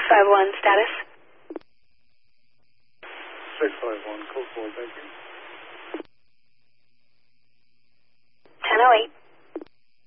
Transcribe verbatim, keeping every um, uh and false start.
five one, status? six five one, code four, thank you. ten oh eight.